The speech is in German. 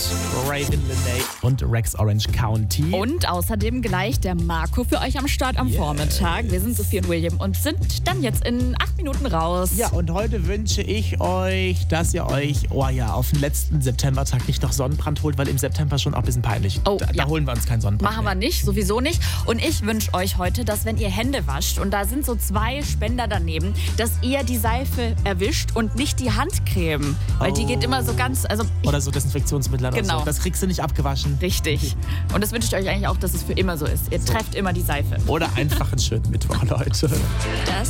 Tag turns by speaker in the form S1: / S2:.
S1: Raven Lene und Rex Orange County.
S2: Und außerdem gleich der Marco für euch am Start am Vormittag. Wir sind Sophie und William und sind dann jetzt in 8 Minuten raus.
S1: Ja, und heute wünsche ich euch, dass ihr euch, auf den letzten Septembertag nicht noch Sonnenbrand holt, weil im September schon auch ein bisschen peinlich. Da holen wir uns keinen Sonnenbrand.
S2: Machen wir nicht, sowieso nicht. Und ich wünsche euch heute, dass wenn ihr Hände wascht und da sind so 2 Spender daneben, dass ihr die Seife erwischt und nicht die Handcreme. Weil die geht immer so ganz...
S1: Oder so Desinfektionsmittel oder
S2: genau.
S1: so. Das kriegst du nicht abgewaschen.
S2: Richtig. Und das wünsche ich euch eigentlich auch, dass es für immer so ist. Ihr trefft immer die Seife.
S1: Oder einfach einen schönen Mittwoch, Leute.
S2: Das